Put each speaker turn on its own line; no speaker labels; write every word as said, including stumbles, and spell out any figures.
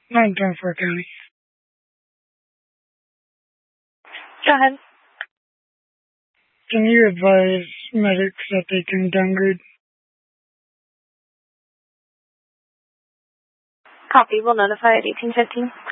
nine ten four County.
Go ahead.
Can you advise medics that they can downgrade?
Copy. We'll notify at eighteen fifteen.